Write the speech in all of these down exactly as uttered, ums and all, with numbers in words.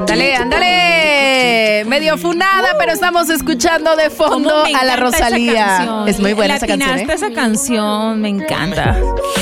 Ándale, ándale. Medio funada, pero estamos escuchando de fondo a la Rosalía. Es muy buena esa canción, ¿eh? esa canción, me encanta.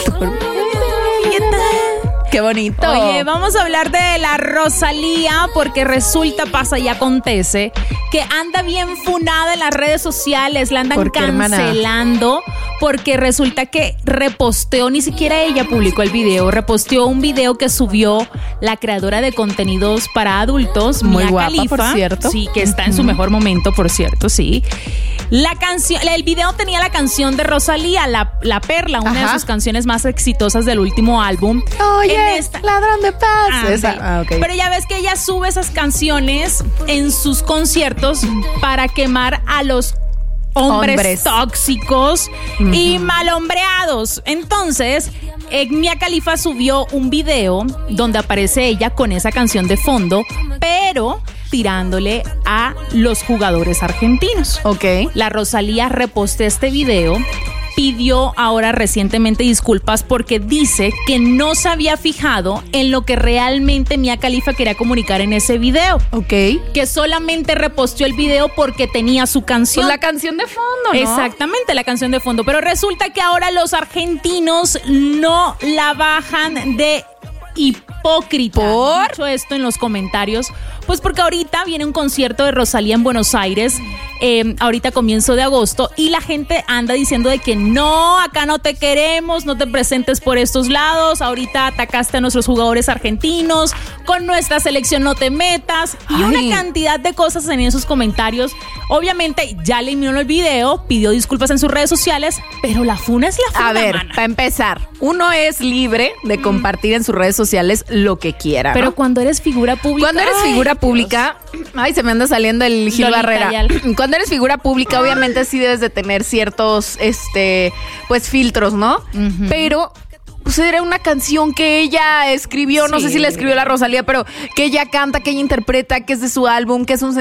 Qué bonito. Oye, vamos a hablar de la Rosalía porque resulta, pasa y acontece que anda bien funada en las redes sociales, la andan ¿Por qué, cancelando hermana? Porque resulta que reposteó, ni siquiera ella publicó el video, reposteó un video que subió la creadora de contenidos para adultos, muy Mia guapa, Khalifa, por cierto. Sí, que está en su mejor momento, por cierto, sí. La canción, el video tenía la canción de Rosalía, La, la Perla, una Ajá. de sus canciones más exitosas del último álbum. Oye, esta, ladrón de paz. Ah, Esa. Ah, okay. Pero ya ves que ella sube esas canciones en sus conciertos para quemar a los hombres, hombres. tóxicos uh-huh. y malhombreados. Entonces, eh, Mia Khalifa subió un video donde aparece ella con esa canción de fondo, pero tirándole a los jugadores argentinos. Ok. La Rosalía reposteó este video, pidió ahora recientemente disculpas porque dice que no se había fijado en lo que realmente Mia Khalifa quería comunicar en ese video. Ok. Que solamente reposteó el video porque tenía su canción. Pues la canción de fondo, ¿no? Exactamente, la canción de fondo. Pero resulta que ahora los argentinos no la bajan de hipócrita. ¿Por? Dicho esto en los comentarios, pues porque ahorita viene un concierto de Rosalía en Buenos Aires, eh, ahorita comienzo de agosto, y la gente anda diciendo de que no, acá no te queremos, no te presentes por estos lados, ahorita atacaste a nuestros jugadores argentinos, con nuestra selección no te metas, y Ay. una cantidad de cosas en esos comentarios. Obviamente ya eliminó el video, pidió disculpas en sus redes sociales, pero la funa es la funa. A ver, para empezar, uno es libre de compartir en sus redes sociales lo que quiera, pero ¿no? cuando eres figura pública. Cuando eres ay, figura pública, Dios. Ay, se me anda saliendo el Gil Lolita Barrera. Yal. Cuando eres figura pública, obviamente sí debes de tener ciertos, este, pues filtros, ¿no? Uh-huh. Pero pues era una canción que ella escribió, no sí. sé si la escribió la Rosalía, pero que ella canta, que ella interpreta, que es de su álbum, que es un